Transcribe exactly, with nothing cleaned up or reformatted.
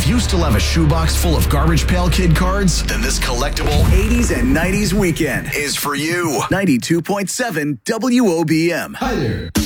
If you still have a shoebox full of Garbage Pail Kid cards, then this collectible eighties and nineties weekend is for you. ninety-two point seven W O B M. Hi there.